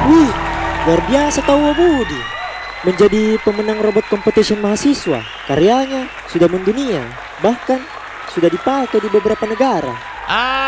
Wih, luar biasa tahu Budi. Menjadi pemenang robot competition mahasiswa, karyanya sudah mendunia, bahkan sudah dipakai di beberapa negara.